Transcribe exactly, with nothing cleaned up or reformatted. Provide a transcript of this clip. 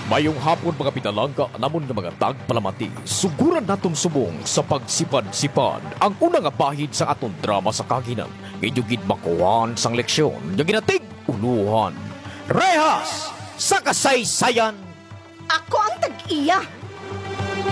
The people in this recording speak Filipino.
Mayong hapon mga pinalangga namon nga mga tagpalamati. Suguran naton subong sa pagsipad-sipad ang una nga bahid sa aton drama sa kaginan. Ngayugid makuhan sang leksyon nga ginatig uluhan. Rehas sa kasaysayan. Ako ang tag-iya.